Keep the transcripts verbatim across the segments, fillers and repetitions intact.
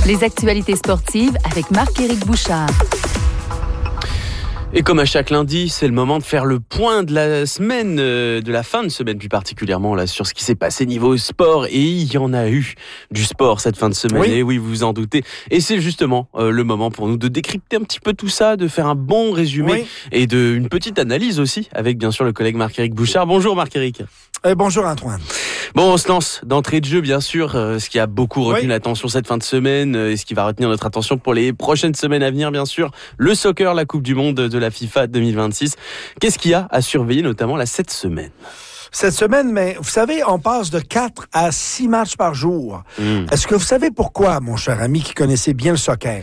Les actualités sportives avec Marc-Éric Bouchard. Et comme à chaque lundi, c'est le moment de faire le point de la semaine, euh, de la fin de semaine plus particulièrement, là, sur ce qui s'est passé niveau sport. Et il y en a eu du sport cette fin de semaine. Oui. Et oui, vous vous en doutez. Et c'est justement euh, le moment pour nous de décrypter un petit peu tout ça, de faire un bon résumé Oui. et de une petite analyse aussi, avec bien sûr le collègue Marc-Éric Bouchard. Bonjour Marc-Éric. Euh, bonjour Antoine. Bon, on se lance d'entrée de jeu, bien sûr, euh, ce qui a beaucoup retenu Oui. l'attention cette fin de semaine euh, et ce qui va retenir notre attention pour les prochaines semaines à venir, bien sûr. Le soccer, la Coupe du Monde de la FIFA deux mille vingt-six. Qu'est-ce qu'il y a à surveiller, notamment là, cette semaine? Cette semaine, mais vous savez, on passe de quatre à six matchs par jour. Mmh. Est-ce que vous savez pourquoi, mon cher ami qui connaissait bien le soccer?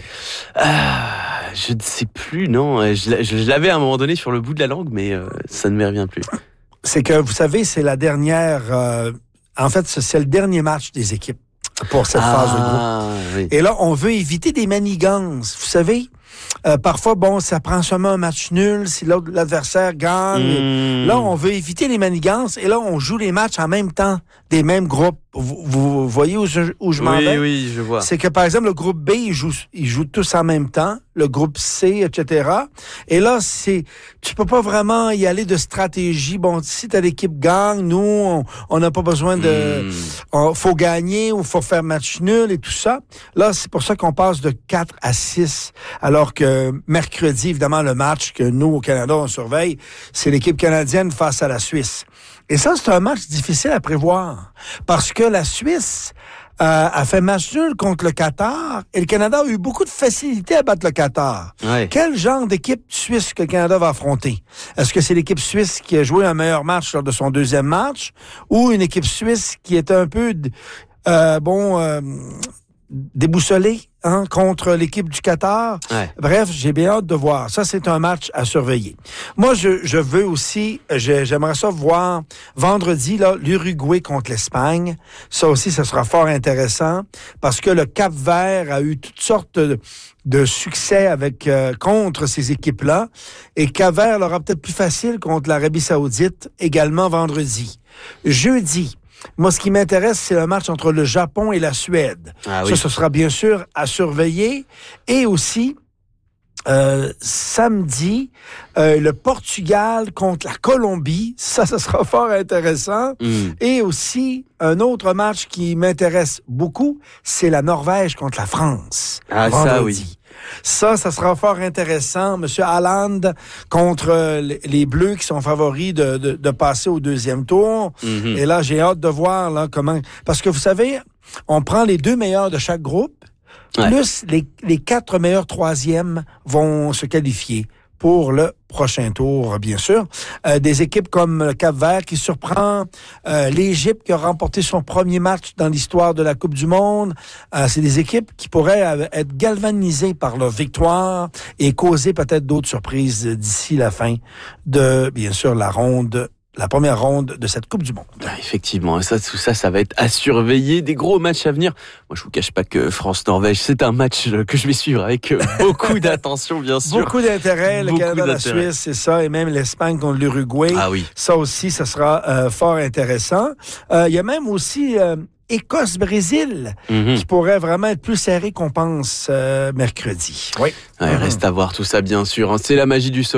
Ah, je ne sais plus, non. Je, l'a- je l'avais à un moment donné sur le bout de la langue, mais euh, ça ne me revient plus. C'est que, vous savez, c'est la dernière... euh, en fait, c'est c'est le dernier match des équipes pour cette phase de groupe. Ah, oui. Et là, on veut éviter des manigances. Vous savez, euh, parfois, bon, ça prend seulement un match nul si l'autre- l'adversaire gagne. Mmh. Là, on veut éviter les manigances et là, on joue les matchs en même temps des mêmes groupes. Vous, vous voyez où je, où je m'en Oui, vais? oui, je vois. C'est que, par exemple, le groupe B, ils jouent, ils jouent tous en même temps. Le groupe C, et cetera. Et là, c'est, tu peux pas vraiment y aller de stratégie. Bon, si ta équipe gagne, nous, on- on n'a pas besoin de, Mmh. on- faut gagner ou faut faire match nul et tout ça. Là, c'est pour ça qu'on passe de quatre à six. Alors que mercredi, évidemment, le match que nous, au Canada, on surveille, c'est l'équipe canadienne face à la Suisse. Et ça, c'est un match difficile à prévoir. Parce que la Suisse euh, a fait match nul contre le Qatar et le Canada a eu beaucoup de facilité à battre le Qatar. Ouais. Quel genre d'équipe suisse que le Canada va affronter? Est-ce que c'est l'équipe suisse qui a joué un meilleur match lors de son deuxième match ou une équipe suisse qui est un peu, euh, bon, euh, déboussolée hein, contre l'équipe du Qatar? Ouais. Bref, j'ai bien hâte de voir. Ça, c'est un match à surveiller. Moi, je, je veux aussi, je- j'aimerais ça voir vendredi, là, l'Uruguay contre l'Espagne. Ça aussi, ça sera fort intéressant parce que le Cap-Vert a eu toutes sortes de, de succès avec euh, contre ces équipes-là. Et Cap-Vert l'aura peut-être plus facile contre l'Arabie Saoudite également vendredi. Jeudi, moi, ce qui m'intéresse, c'est le match entre le Japon et la Suède. Ah oui. Ça, ce sera bien sûr à surveiller. Et aussi, euh, samedi, euh, le Portugal contre la Colombie. Ça, ce sera fort intéressant. Mmh. Et aussi, un autre match qui m'intéresse beaucoup, c'est la Norvège contre la France. Ah, ça, vendredi. oui. Ça, ça sera fort intéressant. Monsieur Haaland contre euh, les- les Bleus qui sont favoris de, de, de passer au deuxième tour. Mhm. Et là, j'ai hâte de voir là comment... Parce que vous savez, on prend les deux meilleurs de chaque groupe, Ouais. plus les, les quatre meilleurs troisièmes vont se qualifier pour le prochain tour, bien sûr. Euh, des équipes comme le Cap-Vert qui surprend, euh, l'Égypte qui a remporté son premier match dans l'histoire de la Coupe du Monde. Euh, c'est des équipes qui pourraient euh, être galvanisées par leur victoire et causer peut-être d'autres surprises d'ici la fin de, bien sûr, la ronde, la première ronde de cette Coupe du Monde. Ah, effectivement, et ça, tout ça, ça va être à surveiller. Des gros matchs à venir. Moi, je vous cache pas que France-Norvège, c'est un match euh, que je vais suivre avec euh, beaucoup d'attention, bien sûr. Beaucoup d'intérêt, le Beaucoup Canada, la d'intérêt. Suisse, c'est ça, et même l'Espagne contre l'Uruguay. Ah oui. Ça aussi, ça sera euh, fort intéressant. Euh, Il y a même aussi euh, Écosse-Brésil Mhm. qui pourrait vraiment être plus serré qu'on pense euh, mercredi. Oui. Ouais, reste à voir tout ça, bien sûr. hein. C'est la magie du soccer.